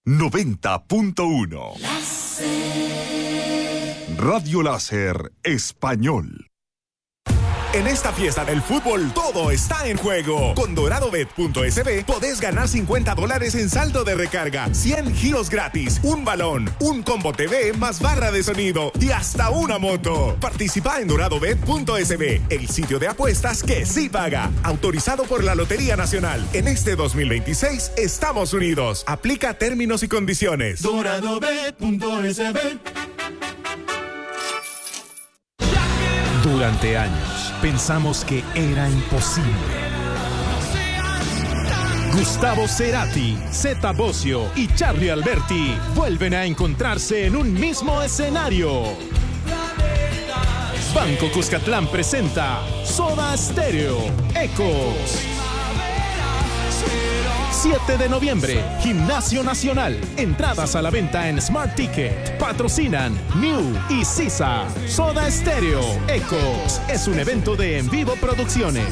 90.1 Radio Láser Español. En esta fiesta del fútbol, todo está en juego. Con doradobet.sb podés ganar $50 en saldo de recarga, 100 giros gratis, un balón, un combo TV más barra de sonido y hasta una moto. Participa en doradobet.sb, el sitio de apuestas que sí paga. Autorizado por la Lotería Nacional. En este 2026 estamos unidos. Aplica términos y condiciones. doradobet.sb. Durante años pensamos que era imposible. Gustavo Cerati, Zeta Bosio y Charly Alberti vuelven a encontrarse en un mismo escenario. Banco Cuscatlán presenta Soda Stereo, Ecos. 7 de noviembre, Gimnasio Nacional. Entradas a la venta en Smart Ticket. Patrocinan New y Sisa. Soda Stereo, Ecos. Es un evento de En Vivo Producciones.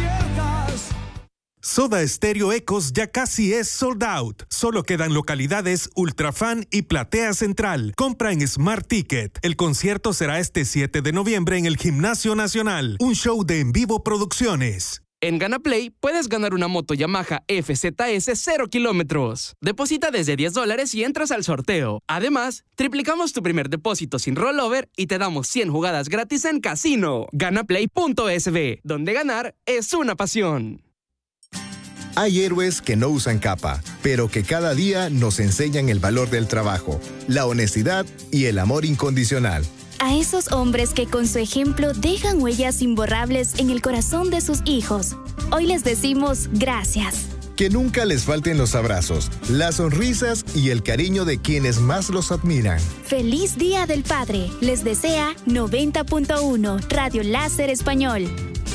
Soda Stereo Ecos ya casi es sold out. Solo quedan localidades Ultrafan y Platea Central. Compra en Smart Ticket. El concierto será este 7 de noviembre en el Gimnasio Nacional. Un show de En Vivo Producciones. En GanaPlay puedes ganar una moto Yamaha FZS 0 kilómetros. Deposita desde $10 y entras al sorteo. Además, triplicamos tu primer depósito sin rollover y te damos 100 jugadas gratis en casino. Ganaplay.sb, donde ganar es una pasión. Hay héroes que no usan capa, pero que cada día nos enseñan el valor del trabajo, la honestidad y el amor incondicional. A esos hombres que con su ejemplo dejan huellas imborrables en el corazón de sus hijos. Hoy les decimos gracias. Que nunca les falten los abrazos, las sonrisas y el cariño de quienes más los admiran. ¡Feliz Día del Padre! Les desea 90.1 Radio Láser Español.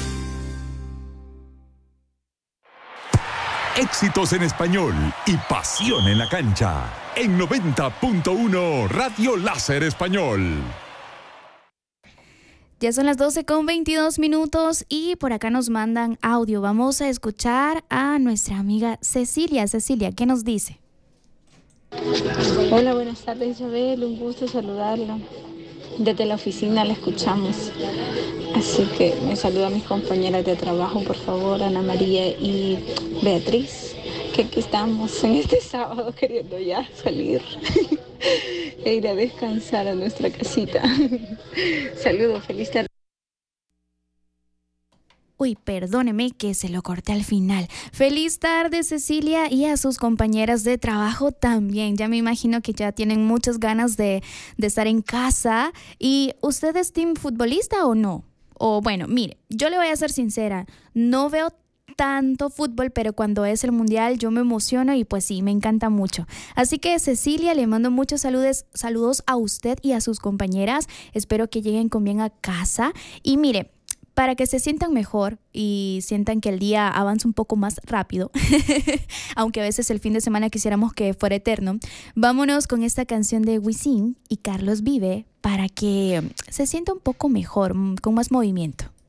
Éxitos en español y pasión en la cancha. En 90.1 Radio Láser Español. Ya son las 12:22 y por acá nos mandan audio. Vamos a escuchar a nuestra amiga Cecilia. Cecilia, ¿qué nos dice? Hola, buenas tardes, Isabel. Un gusto saludarla. Desde la oficina la escuchamos. Así que me saluda a mis compañeras de trabajo, por favor, Ana María y Beatriz, que aquí estamos en este sábado queriendo ya salir e ir a descansar a nuestra casita. Saludos, feliz tarde. Uy, perdóneme que se lo corté al final. Feliz tarde, Cecilia, y a sus compañeras de trabajo también. Ya me imagino que ya tienen muchas ganas de estar en casa. ¿Y usted es team futbolista o no? O bueno, mire, yo le voy a ser sincera, no veo tanto fútbol, pero cuando es el mundial yo me emociono y pues sí, me encanta mucho. Así que Cecilia, le mando muchos saludos a usted y a sus compañeras. Espero que lleguen con bien a casa. Y mire, para que se sientan mejor y sientan que el día avanza un poco más rápido, aunque a veces el fin de semana quisiéramos que fuera eterno, vámonos con esta canción de Wisin y Carlos Vive para que se sienta un poco mejor, con más movimiento.